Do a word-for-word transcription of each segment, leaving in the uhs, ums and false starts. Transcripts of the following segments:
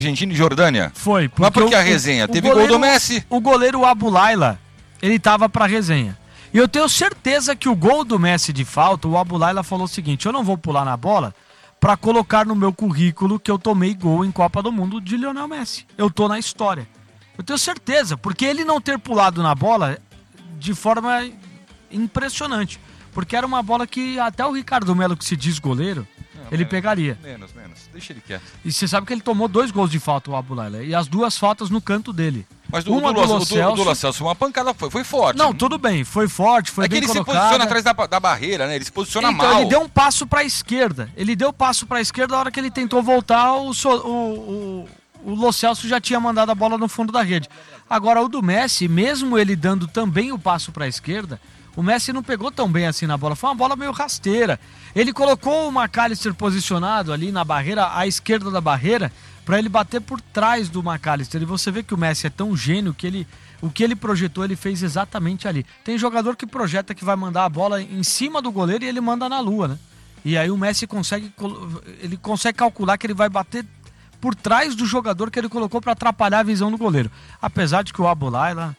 Argentina e Jordânia? Foi. Porque Mas por que o, a resenha? O, Teve o goleiro, gol do Messi. O goleiro Abu Laila, ele tava pra resenha. E eu tenho certeza que o gol do Messi de falta, o Abu Laila falou o seguinte: eu não vou pular na bola pra colocar no meu currículo que eu tomei gol em Copa do Mundo de Lionel Messi. Eu tô na história. Eu tenho certeza, porque ele não ter pulado na bola de forma impressionante. Porque era uma bola que até o Ricardo Melo, que se diz goleiro, não, ele menos, pegaria. Menos, menos. Deixa ele quieto. E você sabe que ele tomou dois gols de falta, o Abu Laila. E as duas faltas no canto dele. Mas do, uma do, do, do, do, do Lo Celso, uma pancada foi, foi forte. Não, tudo bem, foi forte, foi é bem colocada. É que ele se posiciona atrás da, da barreira, né? Ele se posiciona então, mal. Ele deu um passo para a esquerda. Ele deu passo para a esquerda, na hora que ele tentou voltar, o, o, o, o Lo Celso já tinha mandado a bola no fundo da rede. Agora, o do Messi, mesmo ele dando também o passo para a esquerda, o Messi não pegou tão bem assim na bola. Foi uma bola meio rasteira. Ele colocou o McAllister posicionado ali na barreira, à esquerda da barreira, para ele bater por trás do McAllister. E você vê que o Messi é tão gênio que ele, o que ele projetou, ele fez exatamente ali. Tem jogador que projeta que vai mandar a bola em cima do goleiro e ele manda na lua, né? E aí o Messi consegue, ele consegue calcular que ele vai bater por trás do jogador que ele colocou para atrapalhar a visão do goleiro. Apesar de que o Abu Laila,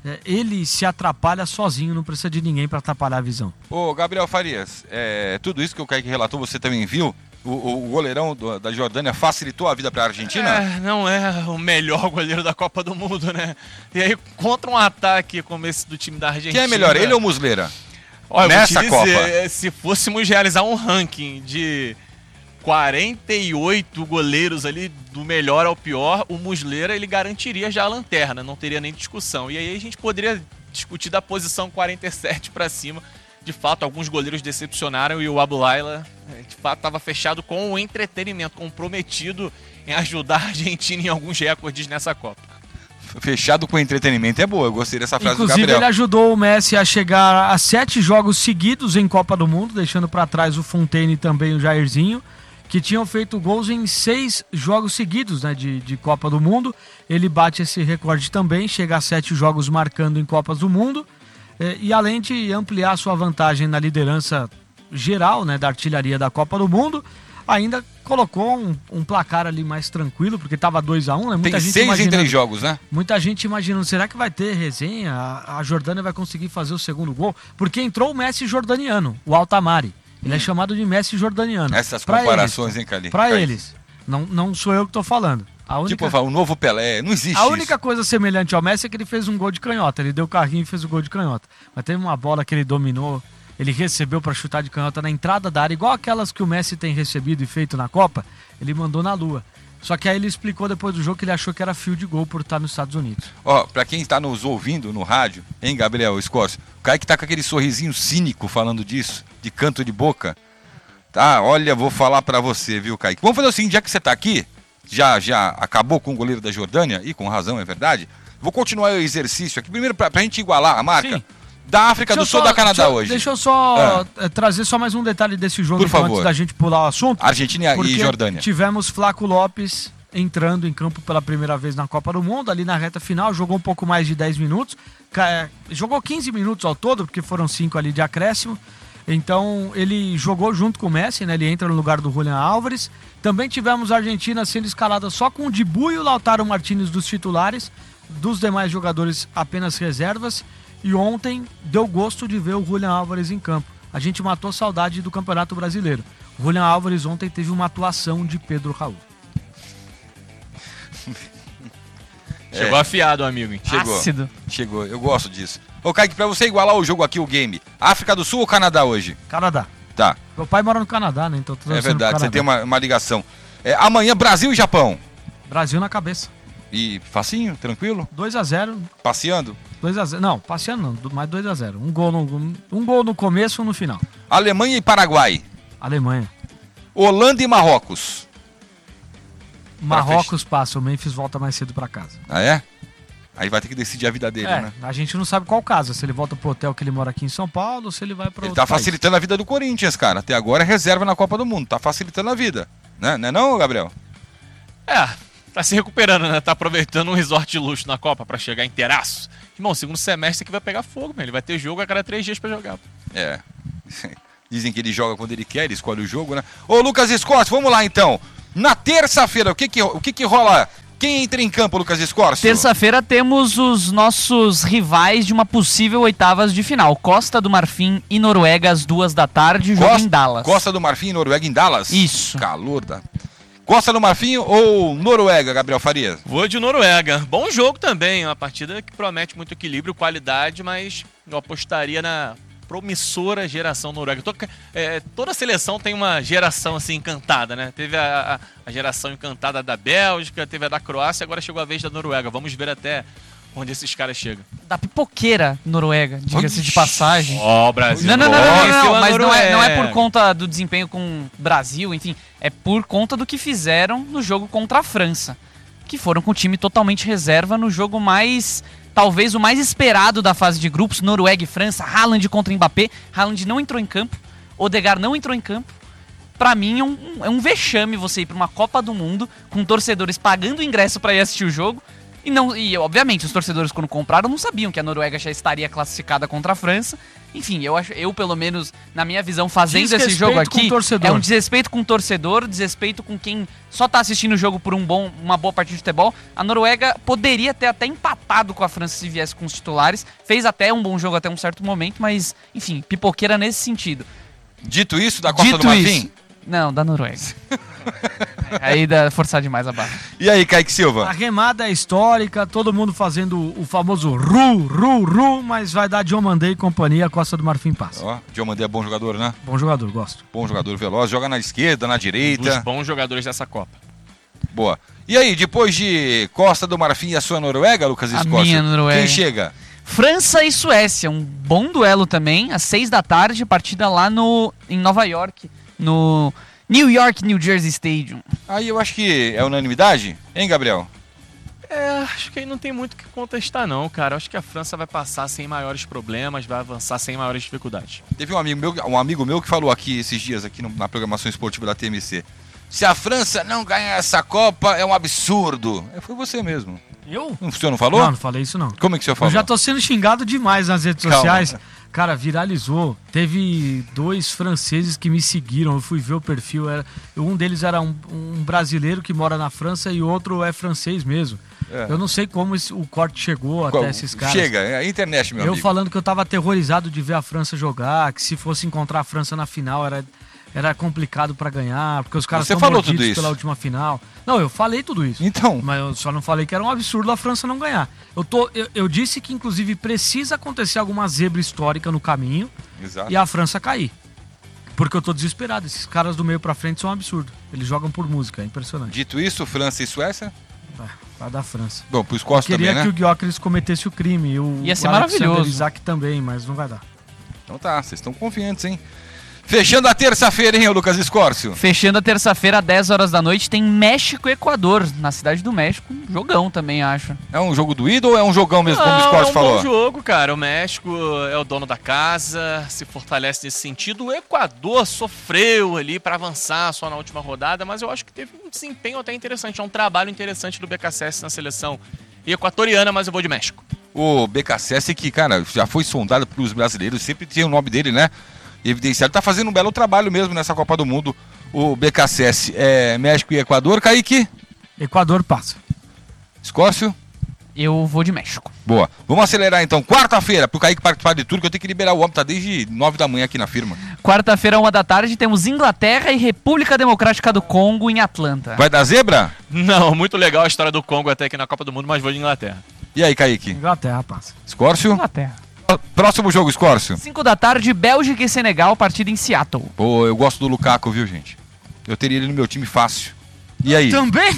ele se atrapalha sozinho, não precisa de ninguém para atrapalhar a visão. Ô, Gabriel Farias, é, tudo isso que o Kaique relatou, você também viu? O, o goleirão do, da Jordânia facilitou a vida para a Argentina? É, não é o melhor goleiro da Copa do Mundo, né? E aí, contra um ataque como esse do time da Argentina... Quem é melhor, ele ou Muslera? Olha, nessa vou te dizer, Copa? Se fôssemos realizar um ranking de quarenta e oito goleiros ali, do melhor ao pior, o Muslera, ele garantiria já a lanterna, não teria nem discussão. E aí a gente poderia discutir da posição quarenta e sete para cima. De fato, alguns goleiros decepcionaram e o Abu Laila, de fato, estava fechado com o entretenimento, comprometido em ajudar a Argentina em alguns recordes nessa Copa. Fechado com entretenimento é boa, eu gostei dessa frase Inclusive, do Gabriel. Ele ajudou o Messi a chegar a sete jogos seguidos em Copa do Mundo, deixando para trás o Fontaine e também o Jairzinho, que tinham feito gols em seis jogos seguidos, né, de, de Copa do Mundo. Ele bate esse recorde também, chega a sete jogos marcando em Copas do Mundo. E além de ampliar sua vantagem na liderança geral, né, da artilharia da Copa do Mundo, ainda colocou um, um placar ali mais tranquilo, porque estava dois a um, né? Muita Tem gente seis em três jogos, né? Muita gente imaginando, será que vai ter resenha? A, a Jordânia vai conseguir fazer o segundo gol? Porque entrou o Messi jordaniano, o Altamari. Ele hum. é chamado de Messi jordaniano. Essas pra comparações, eles, hein, Cali? Para eles. Não, não sou eu que estou falando. A única... Tipo, o novo Pelé, não existe A única isso. coisa semelhante ao Messi é que ele fez um gol de canhota. Ele deu carrinho e fez o gol de canhota. Mas teve uma bola que ele dominou, ele recebeu para chutar de canhota na entrada da área, igual aquelas que o Messi tem recebido e feito na Copa, ele mandou na lua. Só que aí ele explicou depois do jogo que ele achou que era fio de gol por estar nos Estados Unidos. Ó, pra quem está nos ouvindo no rádio, hein, Gabriel Escócio? O Kaique tá com aquele sorrisinho cínico falando disso, de canto de boca. Tá, olha, vou falar pra você, viu, Kaique? Vamos fazer o seguinte, já que você tá aqui, já, já acabou com o goleiro da Jordânia, e com razão, é verdade, vou continuar o exercício aqui, primeiro pra, pra gente igualar a marca. Sim. Da África deixa do Sul só, da Canadá deixa, hoje. Deixa eu só é. trazer só mais um detalhe desse jogo, Por favor. antes da gente pular o assunto. Argentina e Jordânia. Tivemos Flaco Lopes entrando em campo pela primeira vez na Copa do Mundo, ali na reta final, jogou um pouco mais de dez minutos, jogou quinze minutos ao todo, porque foram cinco ali de acréscimo. Então ele jogou junto com o Messi, né? Ele entra no lugar do Julián Álvares. Também tivemos a Argentina sendo escalada só com o Dibu e o Lautaro Martínez dos titulares, dos demais jogadores apenas reservas. E ontem deu gosto de ver o Julián Álvares em campo. A gente matou saudade do Campeonato Brasileiro. O Julián Álvares ontem teve uma atuação de Pedro Raul. Chegou é. afiado, amigo. Chegou. Ácido. Chegou, eu gosto disso. Ô, Kaique, pra você igualar o jogo aqui, o game, África do Sul ou Canadá hoje? Canadá. Tá. Meu pai mora no Canadá, né? Então tô é verdade, você tem uma, uma ligação. É, amanhã, Brasil e Japão. Brasil na cabeça. E facinho, tranquilo? dois a zero. Passeando? dois a zero. Não, passeando não, mas dois a zero. Um gol no, um gol no começo e um no final. Alemanha e Paraguai. Alemanha. Holanda e Marrocos. Marrocos passa, o Memphis volta mais cedo pra casa. Ah, é? Aí vai ter que decidir a vida dele, é, né? A gente não sabe qual caso, se ele volta pro hotel que ele mora aqui em São Paulo ou se ele vai pra Ele outro tá país. facilitando a vida do Corinthians, cara. Até agora é reserva na Copa do Mundo. Tá facilitando a vida. Né? Não é não, Gabriel? É, tá se recuperando, né? Tá aproveitando um resort de luxo na Copa pra chegar inteiraço. Irmão, segundo semestre que vai pegar fogo, meu. Ele vai ter jogo a cada três dias pra jogar. É. Dizem que ele joga quando ele quer, ele escolhe o jogo, né? Ô, Lucas Escort, vamos lá então. Na terça-feira, o que que, o que que rola? Quem entra em campo, Lucas Escorcio? Terça-feira temos os nossos rivais de uma possível oitavas de final. Costa do Marfim e Noruega às duas da tarde, jogo Costa, em Dallas. Costa do Marfim e Noruega em Dallas? Isso. Calor da... Costa do Marfim ou Noruega, Gabriel Farias? Vou de Noruega. Bom jogo também, uma partida que promete muito equilíbrio, qualidade, mas eu apostaria na promissora geração Noruega. Toda, é, toda seleção tem uma geração assim encantada, né? Teve a, a, a geração encantada da Bélgica, teve a da Croácia, agora chegou a vez da Noruega. Vamos ver até onde esses caras chegam. Da pipoqueira Noruega, diga-se de passagem. Ó, oh, Brasil. Não, não, não, não, não, não, mas não é, não é Noruega. por conta do desempenho com o Brasil, enfim, é por conta do que fizeram no jogo contra a França, que foram com o time totalmente reserva no jogo mais, talvez o mais esperado da fase de grupos, Noruega e França, Haaland contra Mbappé. Haaland não entrou em campo, Odegaard não entrou em campo. Pra mim é um, é um vexame você ir pra uma Copa do Mundo com torcedores pagando ingresso pra ir assistir o jogo. E, não, e, obviamente, os torcedores, quando compraram, não sabiam que a Noruega já estaria classificada contra a França. Enfim, eu, acho, eu pelo menos, na minha visão, fazendo esse jogo aqui, é um desrespeito com o torcedor, desrespeito com quem só tá assistindo o jogo por um bom, uma boa partida de futebol. A Noruega poderia ter até empatado com a França se viesse com os titulares. Fez até um bom jogo até um certo momento, mas, enfim, pipoqueira nesse sentido. Dito isso, da Costa Dito do Marfim? Isso, não, da Noruega. Aí dá forçar demais a barra. E aí, Kaique Silva? A remada é histórica, todo mundo fazendo o famoso ru, ru, ru, mas vai dar Diomandé e companhia, Costa do Marfim passa. Ó, Diomandé é bom jogador, né? Bom jogador, gosto. Bom jogador, veloz, joga na esquerda, na Um dos direita. bons jogadores dessa Copa. Boa. E aí, depois de Costa do Marfim e a sua Noruega, Lucas A Escorcio, minha Noruega. quem chega? França e Suécia, um bom duelo também, às seis da tarde, partida lá no, em Nova York, no New York, New Jersey Stadium. Aí eu acho que é unanimidade, hein, Gabriel? É, acho que aí não tem muito o que contestar não, cara. Acho que a França vai passar sem maiores problemas, vai avançar sem maiores dificuldades. Teve um amigo meu, um amigo meu que falou aqui esses dias, aqui no, na programação esportiva da T M C. Se a França não ganhar essa Copa, é um absurdo. É, foi você mesmo. Eu? O senhor não falou? Não, não falei isso não. Como é que o senhor falou? Eu já tô sendo xingado demais nas redes Calma. sociais. Cara, viralizou. Teve dois franceses que me seguiram. Eu fui ver o perfil. Era, um deles era um, um brasileiro que mora na França e o outro é francês mesmo. É. Eu não sei como esse, o corte chegou Qual, até esses caras. Chega, é a internet, meu eu amigo. falando que eu tava aterrorizado de ver a França jogar, que se fosse encontrar a França na final era, era complicado pra ganhar, porque os caras Você estão falou tudo mordidos isso? pela última final. Não, eu falei tudo isso. Então. Mas eu só não falei que era um absurdo a França não ganhar. Eu, tô, eu, eu disse que, inclusive, precisa acontecer alguma zebra histórica no caminho. Exato. E a França cair. Porque eu tô desesperado. Esses caras do meio pra frente são um absurdo. Eles jogam por música, é impressionante. Dito isso, França e Suécia? É, vai da França. Bom, pro Escócia Queria também, né? que o Gyökeres cometesse o crime. O, Ia ser o Alexander maravilhoso. Isaac também, mas não vai dar. Então tá, vocês estão confiantes, hein? Fechando a terça-feira, hein, Lucas Escórcio? Fechando a terça-feira, às dez horas da noite, tem México e Equador, na cidade do México. Um jogão também, acho. É um jogo doído ou é um jogão mesmo, como o Não, Escórcio é um falou? bom jogo, cara. O México é o dono da casa, se fortalece nesse sentido. O Equador sofreu ali para avançar só na última rodada, mas eu acho que teve um desempenho até interessante. É um trabalho interessante do B K S S na seleção equatoriana, mas eu vou de México. O B K S S que, cara, já foi sondado pelos brasileiros, sempre tinha o nome dele, né? Evidenciado, tá fazendo um belo trabalho mesmo nessa Copa do Mundo. O B K S S é México e Equador. Kaique? Equador passa. Escócio? Eu vou de México. Boa. Vamos acelerar então. Quarta-feira, pro Kaique participar de tudo, que eu tenho que liberar o homem, tá desde nove da manhã aqui na firma. Quarta-feira, uma da tarde, temos Inglaterra e República Democrática do Congo em Atlanta. Vai dar zebra? Não, muito legal a história do Congo até aqui na Copa do Mundo, mas vou de Inglaterra. E aí, Kaique? Inglaterra passa. Escórcio? Inglaterra. Próximo jogo, Escórcio. cinco da tarde, Bélgica e Senegal, partida em Seattle. Pô, eu gosto do Lukaku, viu, gente? Eu teria ele no meu time fácil. E aí? Também?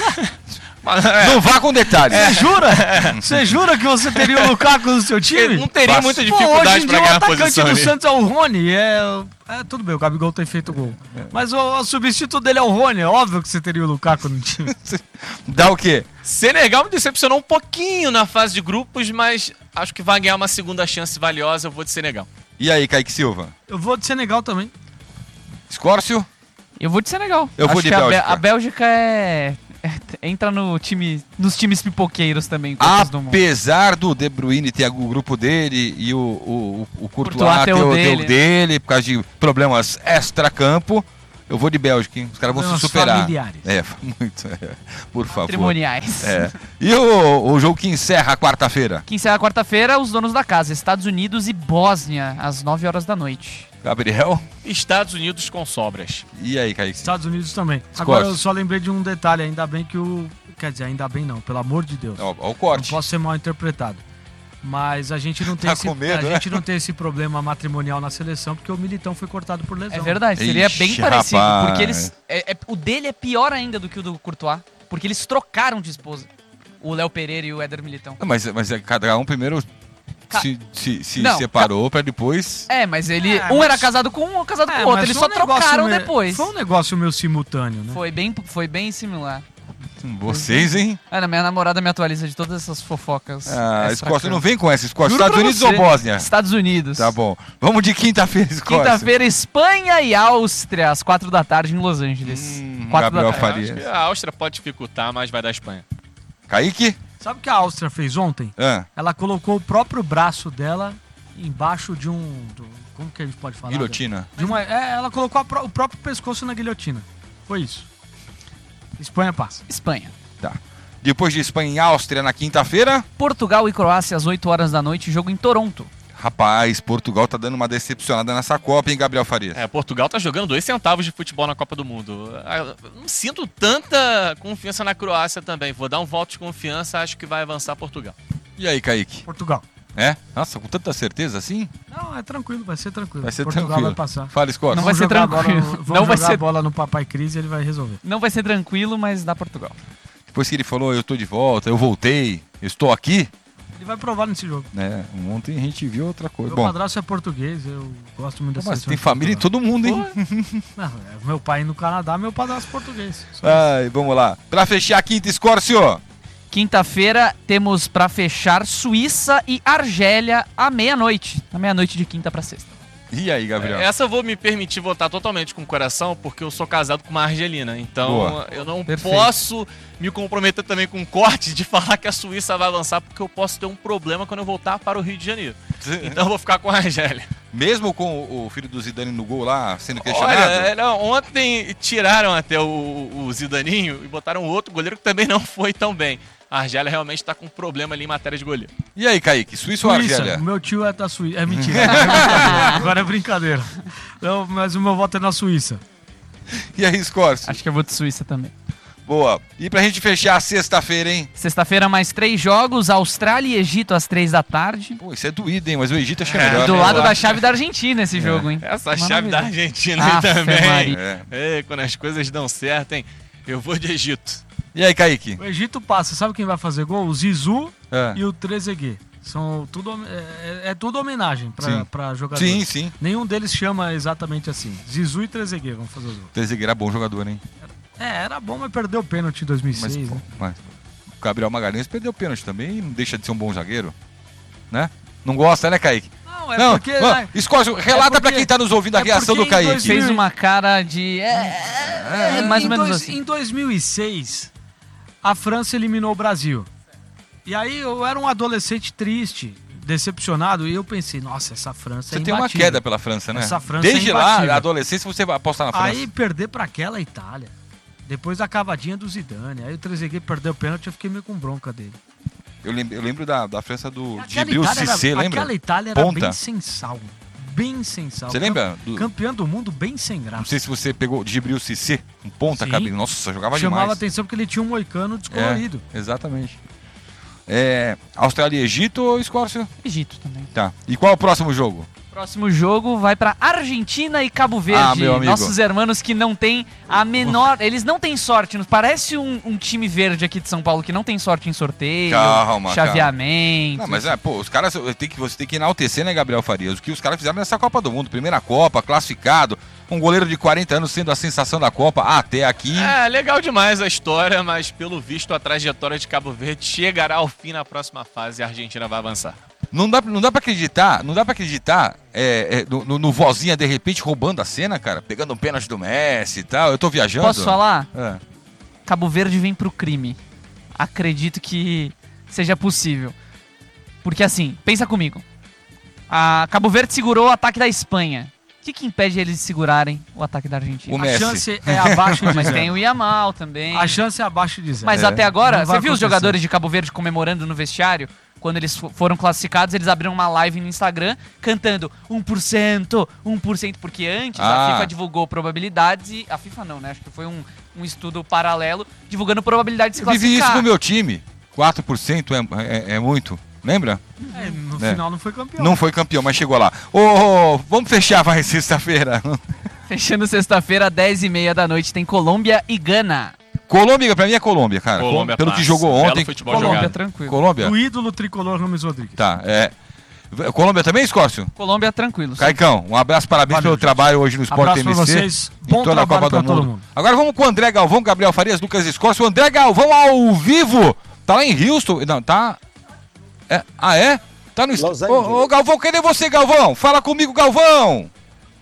Não vá com detalhes. Você jura? Você jura que você teria o Lukaku no seu time? Não teria Fácil. muita Pô, hoje dificuldade em pra dia o ganhar a atacante posição do ali. Santos é o Rony. É, é, tudo bem, o Gabigol tem feito gol. Mas o, o substituto dele é o Rony. É óbvio que você teria o Lukaku no time. Dá o quê? Senegal me decepcionou um pouquinho na fase de grupos, mas acho que vai ganhar uma segunda chance valiosa. Eu vou de Senegal. E aí, Kaique Silva? Eu vou de Senegal também. Escórcio? Eu vou de Senegal. Eu Acho vou de que a Bé- Bélgica. A Bélgica é... é- entra no time, nos times pipoqueiros também. Copas do Mundo. Apesar do De Bruyne ter o grupo dele e o, o, o Courtois Courtois ter ter o o ter o dele. dele, por causa de problemas extra-campo, Eu vou de Bélgica, hein? Os caras vão Problemas se superar. familiares. É, muito. É, por favor. Matrimoniais. É. E o, o jogo que encerra a quarta-feira? Que encerra quarta-feira, os donos da casa, Estados Unidos e Bósnia, às nove horas da noite. Gabriel? Estados Unidos com sobras. E aí, Kaique? Estados Unidos também. Scores. Agora eu só lembrei de um detalhe, ainda bem que o... Quer dizer, ainda bem não, pelo amor de Deus. Ó, ó o Não corte. posso ser mal interpretado. Mas a gente não tem, Tá esse, com medo, a né? gente não tem esse problema matrimonial na seleção, porque o Militão foi cortado por lesão. É verdade, seria Ixi, bem parecido. rapaz. Porque eles. É, é- o dele é pior ainda do que o do Courtois. Porque eles trocaram de esposa. O Léo Pereira e o Éder Militão. Não, Mas, mas é, cada um primeiro Ca- se, se, se Não, separou pra depois... É, mas ele. É, um mas- era casado com um, outro casado É, com o outro. mas Eles foi só um negócio trocaram meio- depois. Foi um negócio meio simultâneo, né? Foi bem, foi bem similar. Vocês, hein? Ana, minha namorada me atualiza de todas essas fofocas. Ah, extra Escócia, campo. não vem com essa, Escócia. Juro Estados pra Unidos você. ou Bósnia? Estados Unidos. Tá bom. Vamos de quinta-feira, Escócia. Quinta-feira, Espanha e Áustria, às quatro da tarde em Los Angeles. Hum, Quatro Gabriel da É, tarde. acho Farias. que a Áustria pode dificultar, mas vai dar Espanha. Kaique? Sabe o que a Áustria fez ontem? Ah, Ela colocou o próprio braço dela embaixo de um... do- como que a gente pode falar? guilhotina. De uma, é, ela colocou a pró- o próprio pescoço na guilhotina. Foi isso. Espanha passa. Espanha. Tá. Depois de Espanha e Áustria na quinta-feira... Portugal e Croácia às oito horas da noite, jogo em Toronto. Rapaz, Portugal tá dando uma decepcionada nessa Copa, hein, Gabriel Farias? É, Portugal tá jogando dois centavos de futebol na Copa do Mundo. Ah, Não sinto tanta confiança na Croácia também. Vou dar um voto de confiança, acho que vai avançar Portugal. E aí, Kaique? Portugal. É? Nossa, com tanta certeza assim? Não, é tranquilo, vai ser tranquilo. Vai ser Portugal tranquilo. vai passar. Fala, Escócia. Não vai Vamos ser jogar a bola tranquilo. no- Vamos Não vai jogar ser- a bola no Papai Cris e ele vai resolver. Não vai ser tranquilo, mas dá Portugal. Depois que ele falou, eu tô de volta, eu voltei, eu estou aqui, Ele vai provar nesse jogo. né? Ontem a gente viu outra coisa. Meu Bom, padrasto é português, eu gosto muito da mas seleção tem de família em Portugal. todo mundo, hein? Não, é, meu pai no Canadá, meu padrasto é português. Só Ai, vamos lá. Pra fechar a quinta, Escócio. Quinta-feira temos pra fechar Suíça e Argélia à meia-noite. Na meia-noite de quinta pra sexta. E aí, Gabriel? Essa eu vou me permitir votar totalmente com o coração, porque eu sou casado com uma argelina. Então Boa. eu não Perfeito. posso me comprometer também com um corte de falar que a Suíça vai avançar, porque eu posso ter um problema quando eu voltar para o Rio de Janeiro. Então eu vou ficar com a Argélia. Mesmo com o o filho do Zidane no gol lá, sendo questionado? Olha, é, não, ontem tiraram até o, o Zidaninho e botaram outro goleiro que também não foi tão bem. A Argélia realmente está com um problema ali em matéria de goleiro. E aí, Kaique? Suíça ou Suíça, Argélia? o meu tio é da Suíça. É mentira, agora é brincadeira. Agora é brincadeira. Não, mas o meu voto é na Suíça. E aí, Escócio? Acho que eu vou de Suíça também. Boa. E pra gente fechar a sexta-feira, hein? Sexta-feira, mais três jogos: Austrália e Egito às três da tarde. Pô, isso é doído, hein? Mas o Egito acho que é É, melhor. Do né? lado eu da acho. chave da Argentina esse jogo, hein? Essa Maravilha. chave da Argentina Afe aí também. Maria. É. É, quando as coisas dão certo, hein? Eu vou de Egito. E aí, Kaique? O Egito passa. Sabe quem vai fazer gol? O Zizu É. e o Trezeguet. São tudo, hom- é, é tudo homenagem Sim. para jogadores. Sim, sim. Nenhum deles chama exatamente assim. Zizu e Trezeguet vão fazer o gol. Trezeguet era bom jogador, hein? É, era bom, mas perdeu o pênalti em dois mil e Mas, seis. pô, né? mas o Gabriel Magalhães perdeu o pênalti também e não deixa de ser um bom zagueiro, né? Não gosta, né, Kaique? Não, é não, porque... não. né, Escócio, relata porque- pra quem tá nos ouvindo a é reação porque do em Kaique. dois mil Fez uma cara de. É, é, mais em ou menos dois- assim. Em dois mil e seis, a França eliminou o Brasil. E aí eu era um adolescente triste, decepcionado, e eu pensei, nossa, essa França Você é tem uma imbatível. queda pela França, né? Essa França é Desde lá, imbatível. a adolescência, você vai apostar na França. Aí perder pra aquela Itália. Depois a cavadinha do Zidane. Aí o Trezeguet perdeu o pênalti, eu fiquei meio com bronca dele. Eu lembro, eu lembro da, da França do Aquela Gibril Itália era- Cissé, lembra? Aquela Itália era Ponta. bem sem sal. Bem sem sal. Você lembra? Do- Campeão do mundo bem sem Não graça. sei se você pegou Gibril Cissé, um ponta, Sim. cabelo. Nossa, só jogava Chamava demais. atenção porque ele tinha um moicano descolorido. É, exatamente. É, Austrália e Egito ou Escócia? Egito também. Tá. E qual é o próximo jogo? Próximo jogo vai pra Argentina e Cabo Verde. Ah, meu amigo. Nossos hermanos que não têm a menor. Eles não têm sorte. Parece um, um time verde aqui de São Paulo que não tem sorte em sorteio, Calma, chaveamento. Não, mas é, pô, os caras, tem que, você tem que enaltecer, né, Gabriel Farias? O que os caras fizeram nessa Copa do Mundo. Primeira Copa, classificado, um goleiro de quarenta anos sendo a sensação da Copa até aqui. É, legal demais a história, mas pelo visto a trajetória de Cabo Verde chegará ao fim na próxima fase e a Argentina vai avançar. Não dá, não dá pra acreditar, não dá pra acreditar é, é, no, no, no vozinha de repente roubando a cena, cara, pegando um pênalti do Messi e tal. Eu tô viajando. Posso falar? É. Cabo Verde vem pro crime. Acredito que seja possível. Porque assim, pensa comigo. A Cabo Verde segurou o ataque da Espanha. O que, que impede eles de segurarem o ataque da Argentina? O A Messi. chance é abaixo de Mas zero. tem o Yamal também. A chance é abaixo de zero. Mas É. até agora, Não vai você viu os acontecer. jogadores de Cabo Verde comemorando no vestiário? Quando eles fo- foram classificados, eles abriram uma live no Instagram cantando um por cento, um por cento, porque antes Ah. a FIFA divulgou probabilidades e... A FIFA não, né? Acho que foi um, um estudo paralelo divulgando probabilidade de se Eu vivi classificar. isso no meu time. quatro por cento é, é, é muito. Lembra? É, no É. final não foi campeão. Não foi campeão, mas chegou lá. Ô, ô, vamos fechar, vai, sexta-feira. Fechando sexta-feira, dez e meia da noite, tem Colômbia e Gana. Colômbia, pra mim é Colômbia, cara. Colômbia Pelo que passa. jogou Belo ontem. futebol Colômbia, jogado. tranquilo. Colômbia? O ídolo tricolor Rames Rodrigues. Tá, é. Colômbia também, Escócio? Colômbia, tranquilo. sim. Caicão, um abraço, parabéns Valeu, pelo gente. trabalho hoje no Sport Abraço pra M C. vocês. Em Bom toda a trabalho Copa pra do todo Mundo. mundo. Agora vamos com o André Galvão, Gabriel Farias, Lucas Escócio. O André Galvão ao vivo. Tá lá em Houston. Não, tá. É. Ah, é? Tá no. Los Ô, Angeles. ô, Galvão, cadê você, Galvão? Fala comigo, Galvão.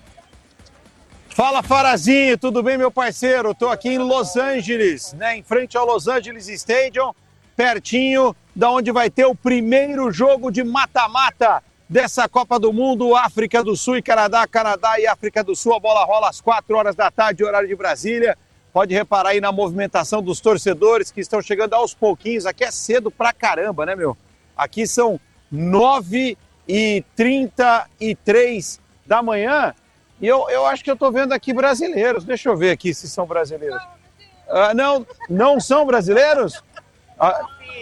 Fala, Farazinho, tudo bem, meu parceiro? Tô aqui em Los Angeles, né, em frente ao Los Angeles Stadium, pertinho da onde vai ter o primeiro jogo de mata-mata dessa Copa do Mundo, África do Sul e Canadá, Canadá e África do Sul. A bola rola às quatro horas da tarde, horário de Brasília. Pode reparar aí na movimentação dos torcedores que estão chegando aos pouquinhos. Aqui é cedo pra caramba, né, meu? Aqui são nove e trinta e três da manhã. E eu, eu acho que eu tô vendo aqui brasileiros. Deixa eu ver aqui se são brasileiros. Ah, não, não são brasileiros? Ah,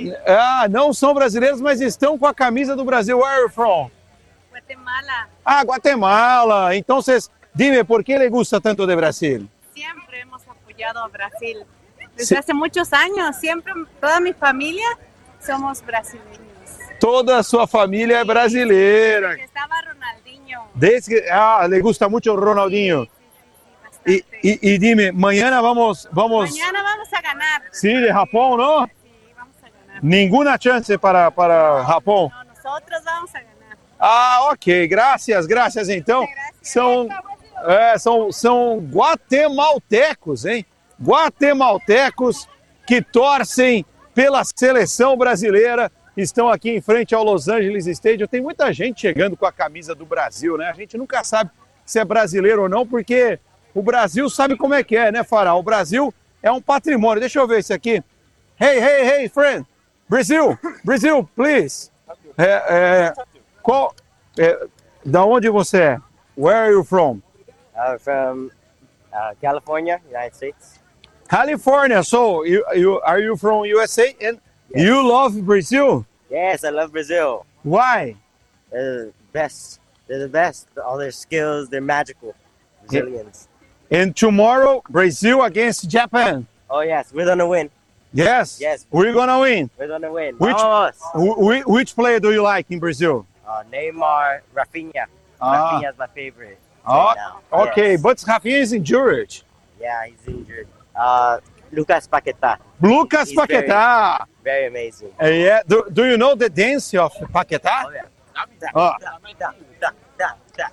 ah, não são brasileiros, mas estão com a camisa do Brasil. Where are you from? Guatemala. Ah, Guatemala. Então, vocês... Dime, ¿por qué le gusta tanto de Brasil? Siempre hemos apoyado a Brasil. Desde Sí. hace muchos años, siempre, toda mi familia somos brasileños. Toda a sua família é brasileira. Que estaba Ronaldinho. Desde que... Ah, le gusta mucho o Ronaldinho. Sí, sí, Y, bastante. y, y dime, mañana vamos... vamos... Mañana vamos a ganar. Sí, de Japón, ¿no? Sí, vamos a ganar. Ninguna chance para, para Japão. No, nosotros vamos a ganar. Ah, ok. Graças, graças então. Gracias. São, é, são, são guatemaltecos, hein? Guatemaltecos que torcem pela seleção brasileira. Estão aqui em frente ao Los Angeles Stadium. Tem muita gente chegando com a camisa do Brasil, né? A gente nunca sabe se é brasileiro ou não, porque o Brasil sabe como é que é, né, Fará? O Brasil é um patrimônio. Deixa eu ver esse aqui. Hey, hey, hey, friend. Brasil, Brasil, please. É, é, qual, é, da onde você é? Where are you from? Uh, from uh, California, United States. California. So, you, you, are you from U S A? And you love Brazil? Yes, I love Brazil. Why? They're the best. They're the best. All their skills, they're magical. Brazilians. And tomorrow, Brazil against Japan. Oh yes, we're gonna win. Yes. Yes. We're gonna win. We're gonna win. Which- Vamos! Wh- wh- Which player do you like in Brazil? Uh, Neymar, Rafinha. Ah. Rafinha's my favorite. Oh, right now. okay, Yes. but Rafinha is injured. Yeah, he's injured. Uh, Lucas Paquetá, Lucas He's very- Paquetá. very amazing. Uh, yeah. Do, do you know the dance of Paquetá? Oh yeah. Ah. Da, da, da, da, da.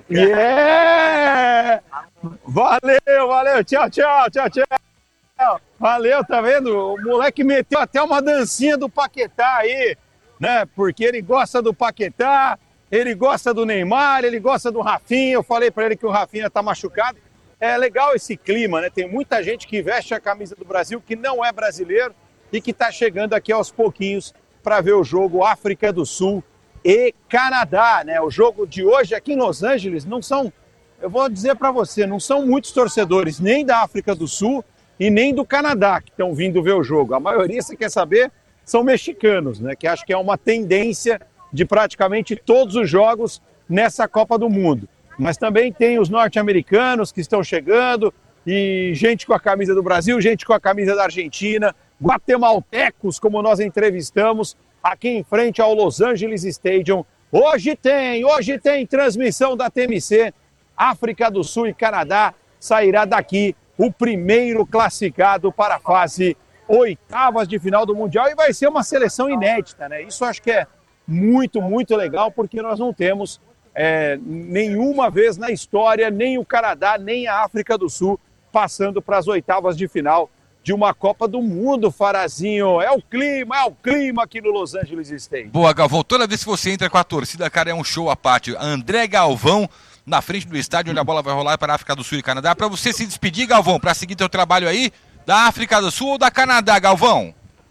Yeah! Valeu, valeu. Tchau, tchau, tchau, tchau. Valeu, tá vendo? O moleque meteu até uma dancinha do Paquetá aí, né? Porque ele gosta do Paquetá, ele gosta do Neymar, ele gosta do Rafinha. Eu falei pra ele que o Rafinha tá machucado. É legal esse clima, né? Tem muita gente que veste a camisa do Brasil que não é brasileiro e que tá chegando aqui aos pouquinhos para ver o jogo África do Sul e Canadá, né? O jogo de hoje aqui em Los Angeles não são, eu vou dizer para você, não são muitos torcedores nem da África do Sul e nem do Canadá que estão vindo ver o jogo. A maioria, você quer saber, são mexicanos, né? Que acho que é uma tendência de praticamente todos os jogos nessa Copa do Mundo. Mas também tem os norte-americanos que estão chegando e gente com a camisa do Brasil, gente com a camisa da Argentina, guatemaltecos, como nós entrevistamos aqui em frente ao Los Angeles Stadium. Hoje tem, hoje tem transmissão da T M C, África do Sul e Canadá. Sairá daqui o primeiro classificado para a fase oitavas de final do Mundial e vai ser uma seleção inédita, né? Isso acho que é muito, muito legal, porque nós não temos é, nenhuma vez na história, nem o Canadá, nem a África do Sul passando para as oitavas de final de uma Copa do Mundo, Farazinho. É o clima, é o clima aqui no Los Angeles Stadium. Boa, Galvão. Toda vez que você entra com a torcida, cara, é um show à parte. André Galvão, na frente do estádio, onde a bola vai rolar para a África do Sul e Canadá. Para você se despedir, Galvão, para seguir teu trabalho aí, da África do Sul ou da Canadá, Galvão?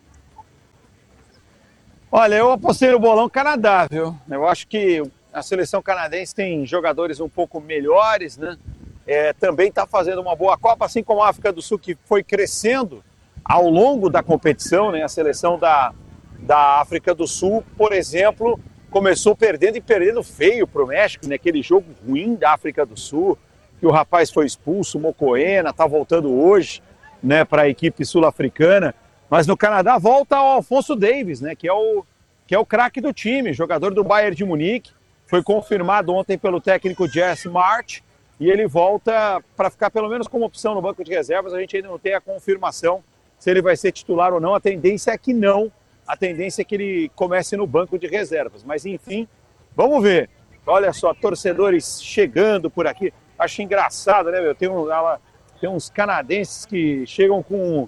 Olha, eu apostei no bolão Canadá, viu? Eu acho que a seleção canadense tem jogadores um pouco melhores, né? É, também está fazendo uma boa Copa, assim como a África do Sul, que foi crescendo ao longo da competição, né? A seleção da, da África do Sul, por exemplo, começou perdendo e perdendo feio para o México, né? Aquele jogo ruim da África do Sul, que o rapaz foi expulso, o Mokoena, está voltando hoje, né, para a equipe sul-africana. Mas no Canadá volta o Alphonso Davies, né, que é o, que é o craque do time, jogador do Bayern de Munique. Foi confirmado ontem pelo técnico Jesse March e ele volta para ficar pelo menos como opção no banco de reservas. A gente ainda não tem a confirmação se ele vai ser titular ou não. A tendência é que não. A tendência é que ele comece no banco de reservas. Mas enfim, vamos ver. Olha só, torcedores chegando por aqui. Acho engraçado, né, meu? Tem, um, ela, tem uns canadenses que chegam com...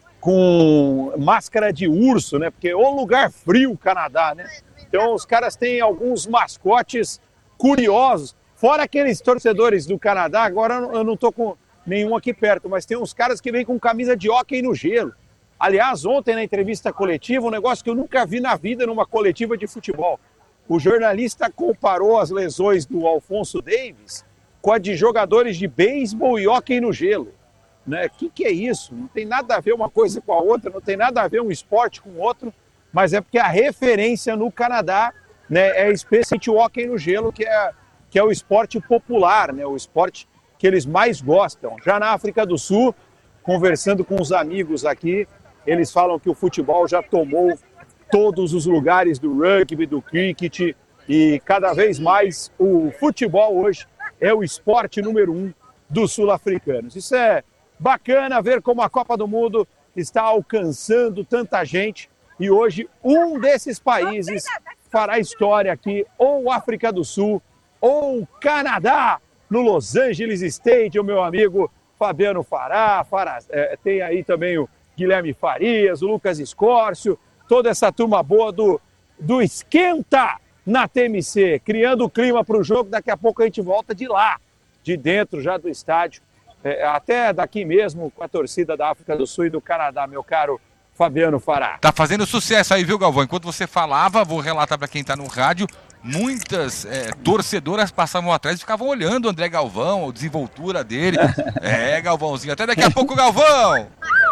com máscara de urso, né? Porque é um lugar frio o Canadá, né? Então os caras têm alguns mascotes curiosos. Fora aqueles torcedores do Canadá, agora eu não tô com nenhum aqui perto, mas tem uns caras que vêm com camisa de hóquei no gelo. Aliás, ontem na entrevista coletiva, um negócio que eu nunca vi na vida numa coletiva de futebol. O jornalista comparou as lesões do Alphonso Davies com a de jogadores de beisebol e hóquei no gelo. Né? Que que é isso? Não tem nada a ver uma coisa com a outra, não tem nada a ver um esporte com o outro, mas é porque a referência no Canadá, né, é especialmente o hóquei no gelo, que é, que é o esporte popular, né, o esporte que eles mais gostam. Já na África do Sul, conversando com os amigos aqui, eles falam que o futebol já tomou todos os lugares do rugby, do cricket, e cada vez mais o futebol hoje é o esporte número um dos sul-africanos. Isso é bacana ver como a Copa do Mundo está alcançando tanta gente e hoje um desses países fará história aqui, ou África do Sul ou Canadá, no Los Angeles Stadium, meu amigo Fabiano Fará, Fará é, tem aí também o Guilherme Farias, o Lucas Escórcio, toda essa turma boa do, do Esquenta na T M C, criando o clima para o jogo. Daqui a pouco a gente volta de lá, de dentro já do estádio, é, até daqui mesmo com a torcida da África do Sul e do Canadá, meu caro Fabiano Fará. Tá fazendo sucesso aí, viu, Galvão? Enquanto você falava, vou relatar para quem tá no rádio, muitas é, torcedoras passavam atrás e ficavam olhando o André Galvão, a desenvoltura dele. É, Galvãozinho, até daqui a pouco, Galvão!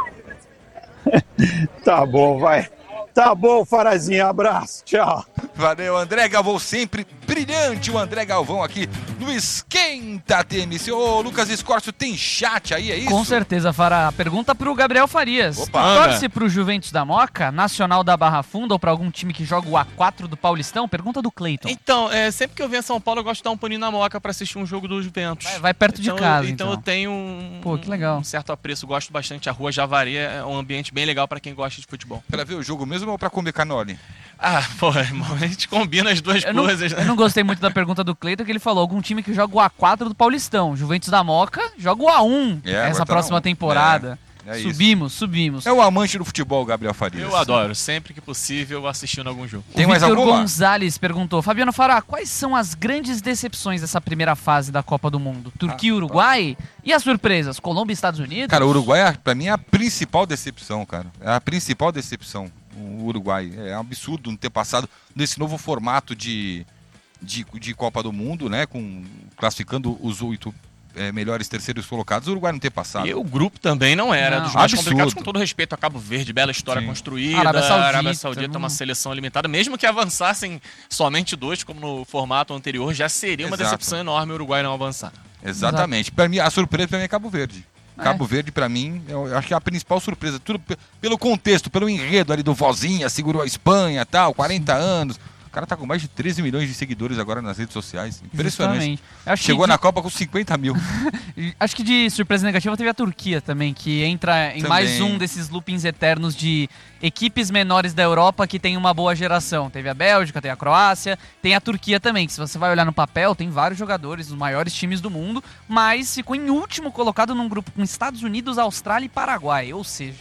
Tá bom, vai. Tá bom, Farazinho, abraço, tchau. Valeu, André Galvão, sempre brilhante o André Galvão aqui no Esquenta T M C. Ô, Lucas Escórcio, tem chat aí, é isso? Com certeza, Fará. Pergunta pro Gabriel Farias. Opa. Torce pro Juventus da Moca, Nacional da Barra Funda ou pra algum time que joga o A quatro do Paulistão? Pergunta do Cleiton. Então, é, sempre que eu venho a São Paulo, eu gosto de dar um pulinho na Moca pra assistir um jogo do Juventus. Vai, vai perto então, de casa, então. então. eu tenho um, Pô, que legal. um certo apreço, gosto bastante. A Rua Javari é um ambiente bem legal pra quem gosta de futebol. Pra ver o jogo mesmo ou pra comer canole? Ah, pô, irmão, a gente combina as duas Eu não, coisas, né? eu não gostei muito da pergunta do Cleiton, que ele falou algum time que joga o A quatro do Paulistão. Juventus da Moca joga o A um É, agora essa tá próxima na um. temporada. É, é isso. subimos, subimos. É o amante do futebol, Gabriel Farias. Eu adoro, sempre que possível, assistindo algum jogo. Tem o mais Victor alguma? Gonzalez perguntou: Fabiano Fará, quais são as grandes decepções dessa primeira fase da Copa do Mundo? Turquia e Ah, Uruguai? E as surpresas? Colômbia e Estados Unidos? Cara, o Uruguai, pra mim, é a principal decepção, cara. É a principal decepção, o Uruguai. É um absurdo não ter passado nesse novo formato de, de, de Copa do Mundo, né? Com, classificando os oito é, melhores terceiros colocados. O Uruguai não ter passado. E o grupo também não era, Não. dos mais Absurdo. complicados, com todo respeito a Cabo Verde, bela história Sim. construída, Arábia Saudita, Arábia Saudita é uma não- seleção limitada, mesmo que avançassem somente dois, como no formato anterior, já seria uma Exato. decepção enorme o Uruguai não avançar. Exatamente. Pra mim, a surpresa pra mim é Cabo Verde. É. Cabo Verde, pra mim, eu eu acho que é a principal surpresa. Tudo pe- pelo contexto, pelo enredo ali do Vozinha, segurou a Espanha e tal, quarenta anos. O cara tá com mais de treze milhões de seguidores agora nas redes sociais. Impressionante. Justamente. Acho que Chegou de- na Copa com cinquenta mil. Acho que de surpresa negativa teve a Turquia também, que entra em Também. mais um desses loopings eternos de equipes menores da Europa que tem uma boa geração. Teve a Bélgica, tem a Croácia, tem a Turquia também, que se você vai olhar no papel, tem vários jogadores dos maiores times do mundo, mas ficou em último colocado num grupo com Estados Unidos, Austrália e Paraguai. Ou seja,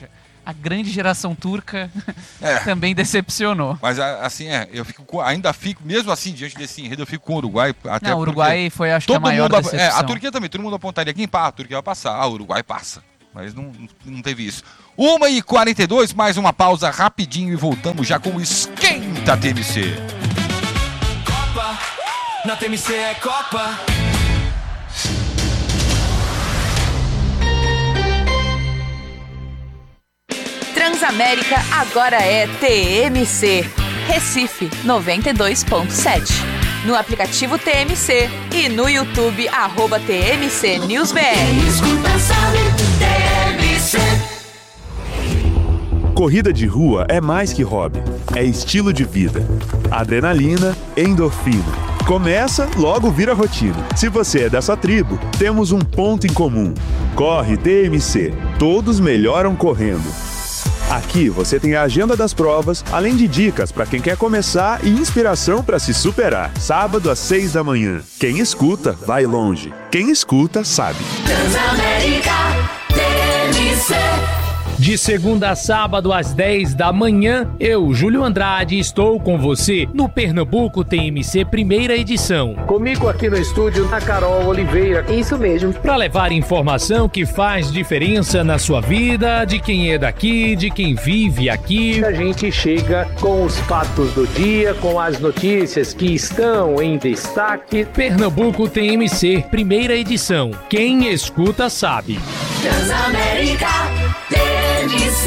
A grande geração turca É. também decepcionou. Mas assim, é, eu fico com- ainda fico, mesmo assim, diante desse enredo, eu fico com o Uruguai. Até Não, o Uruguai foi, acho que, a todo maior mundo, decepção. é, a Turquia também, todo mundo apontaria quem pá, a Turquia vai passar, ah, o Uruguai passa. Mas não, não teve isso. uma e quarenta e dois, mais uma pausa rapidinho e voltamos já com o Esquenta T M C. Copa, na T M C é Copa. Transamérica agora é T M C. Recife noventa e dois ponto sete. No aplicativo T M C e no YouTube, arroba T M C News B R. Escuta, sabe, T M C. Corrida de rua é mais que hobby, é estilo de vida. Adrenalina, endorfina. Começa, logo vira rotina. Se você é dessa tribo, temos um ponto em comum. Corre T M C. Todos melhoram correndo. Aqui você tem a agenda das provas, além de dicas para quem quer começar e inspiração para se superar. Sábado às seis da manhã. Quem escuta, vai longe. Quem escuta, sabe. Transamérica, T M C. De segunda a sábado às dez da manhã, eu, Júlio Andrade, estou com você no Pernambuco T M C primeira edição. Comigo aqui no estúdio, a Carol Oliveira. Isso mesmo. Para levar informação que faz diferença na sua vida, de quem é daqui, de quem vive aqui. A gente chega com os fatos do dia, com as notícias que estão em destaque. Pernambuco T M C primeira edição. Quem escuta sabe. Transamérica, T M C.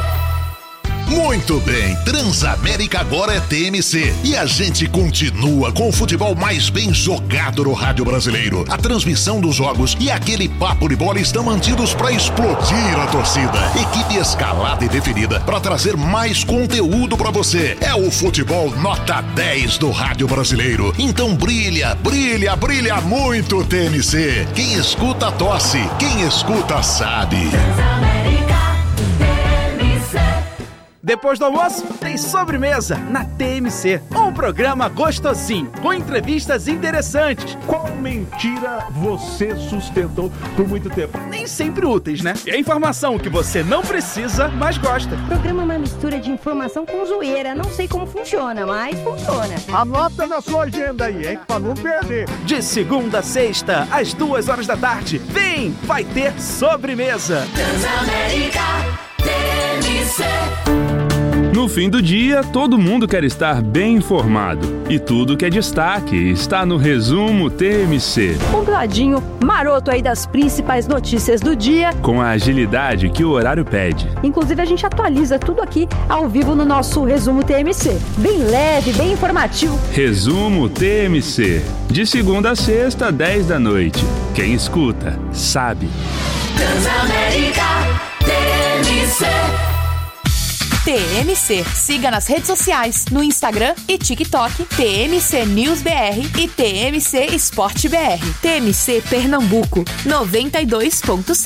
Muito bem, Transamérica agora é T M C e a gente continua com o futebol mais bem jogado no rádio brasileiro. A transmissão dos jogos e aquele papo de bola estão mantidos para explodir a torcida. Equipe escalada e definida para trazer mais conteúdo para você. É o futebol nota dez do rádio brasileiro. Então brilha, brilha, brilha muito T M C. Quem escuta tosse, quem escuta sabe. Transamérica, T M C. Depois do almoço, tem sobremesa na T M C. Um programa gostosinho, com entrevistas interessantes. Qual mentira você sustentou por muito tempo? Nem sempre úteis, né? E a informação que você não precisa, mas gosta. O programa é uma mistura de informação com zoeira. Não sei como funciona, mas funciona. Anota na sua agenda aí, hein? Pra não perder. De segunda a sexta, às duas horas da tarde. Vem, vai ter sobremesa. Transamérica, T M C. No fim do dia, todo mundo quer estar bem informado. E tudo que é destaque está no Resumo T M C. Compladinho, maroto aí das principais notícias do dia. Com a agilidade que o horário pede. Inclusive, a gente atualiza tudo aqui ao vivo no nosso Resumo T M C. Bem leve, bem informativo. Resumo T M C. De segunda a sexta, dez da noite. Quem escuta, sabe. Transamérica, T M C. T M C. Siga nas redes sociais, no Instagram e TikTok, T M C News B R e T M C Esporte B R. T M C Pernambuco, noventa e dois ponto sete.